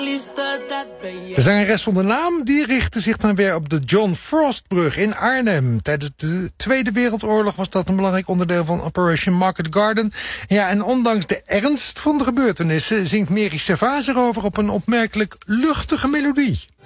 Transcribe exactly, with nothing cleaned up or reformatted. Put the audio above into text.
De zangeres zonder naam die richtte zich dan weer op de John Frostbrug in Arnhem. Tijdens de Tweede Wereldoorlog was dat een belangrijk onderdeel van Operation Market Garden. Ja, en ondanks de ernst van de gebeurtenissen zingt Mary Servaas erover op een opmerkelijk luchtige melodie.